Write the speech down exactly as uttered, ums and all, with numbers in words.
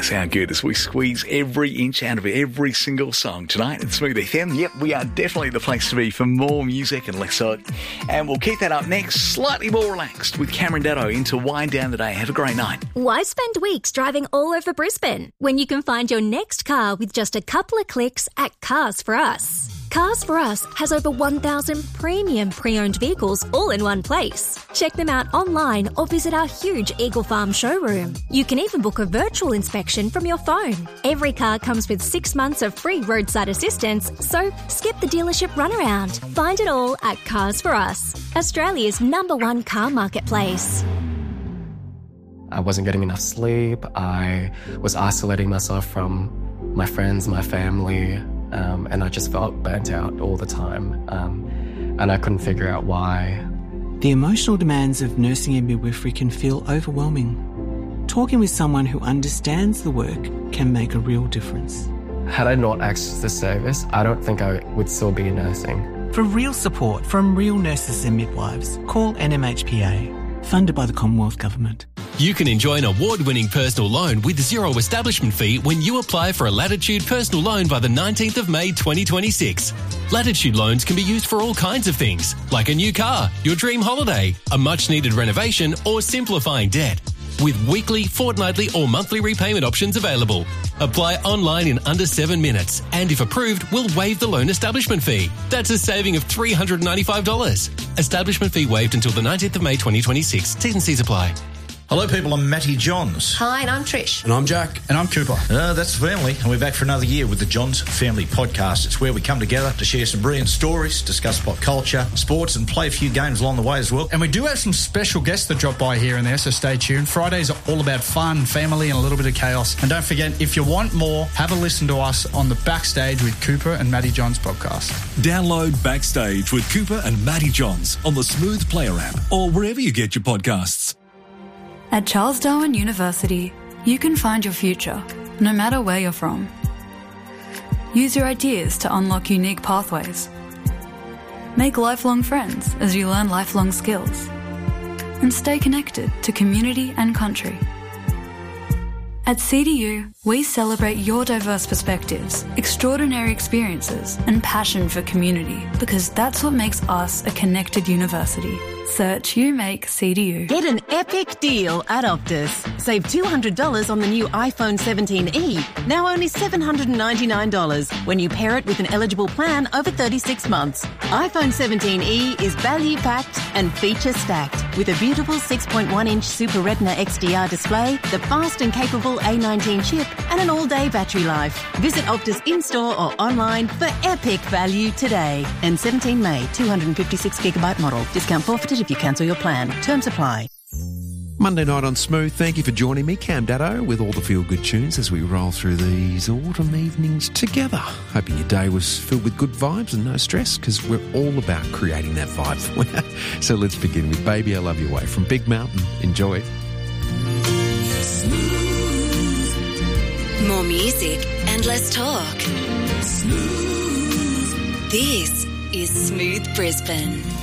sound good as we squeeze every inch out of every single song tonight at Smooth F M. Yep, we are definitely the place to be for more music and less so. And we'll keep that up next, slightly more relaxed with Cameron Datto into Wind Down the Day. Have a great night. Why spend weeks driving all over Brisbane when you can find your next car with just a couple of clicks at Cars for Us? Cars for Us has over one thousand premium pre-owned vehicles all in one place. Check them out online or visit our huge Eagle Farm showroom. You can even book a virtual inspection from your phone. Every car comes with six months of free roadside assistance, so skip the dealership runaround. Find it all at Cars for Us, Australia's number one car marketplace. I wasn't getting enough sleep. I was isolating myself from my friends, my family, um, and I just felt burnt out all the time. Um, and I couldn't figure out why. The emotional demands of nursing and midwifery can feel overwhelming. Talking with someone who understands the work can make a real difference. Had I not accessed this service, I don't think I would still be nursing. For real support from real nurses and midwives, call N M H P A, funded by the Commonwealth Government. You can enjoy an award-winning personal loan with zero establishment fee when you apply for a Latitude personal loan by the nineteenth of May twenty twenty-six. Latitude loans can be used for all kinds of things, like a new car, your dream holiday, a much-needed renovation, or simplifying debt. With weekly, fortnightly, or monthly repayment options available. Apply online in under seven minutes, and if approved, we'll waive the loan establishment fee. That's a saving of three hundred ninety-five dollars. Establishment fee waived until the nineteenth of May twenty twenty-six. T's and C's apply. Hello, people. I'm Matty Johns. Hi, and I'm Trish. And I'm Jack. And I'm Cooper. Uh, that's the family, and we're back for another year with the Johns Family Podcast. It's where we come together to share some brilliant stories, discuss pop culture, sports, and play a few games along the way as well. And we do have some special guests that drop by here and there, so stay tuned. Fridays are all about fun, family, and a little bit of chaos. And don't forget, if you want more, have a listen to us on the Backstage with Cooper and Matty Johns podcast. Download Backstage with Cooper and Matty Johns on the Smooth Player app or wherever you get your podcasts. At Charles Darwin University, you can find your future, no matter where you're from. Use your ideas to unlock unique pathways. Make lifelong friends as you learn lifelong skills. And stay connected to community and country. At C D U, we celebrate your diverse perspectives, extraordinary experiences, and passion for community, because that's what makes us a connected university. Search You Make C D U. Get an epic deal at Optus. Save two hundred dollars on the new iPhone seventeen e, now only seven hundred ninety-nine dollars when you pair it with an eligible plan over thirty-six months. iPhone seventeen e is value-packed and feature-stacked with a beautiful six point one inch Super Retina X D R display, the fast and capable A nineteen chip, and an all-day battery life. Visit Optus in-store or online for epic value today. And seventeen May, two hundred fifty-six gigabyte model. Discount forfeited if you cancel your plan. Terms apply. Monday night on Smooth. Thank you for joining me, Cam Datto, with all the feel-good tunes as we roll through these autumn evenings together. Hoping your day was filled with good vibes and no stress, because we're all about creating that vibe for you. So let's begin with Baby I Love You Way from Big Mountain. Enjoy. More music and less talk. Smooth. This is Smooth Brisbane.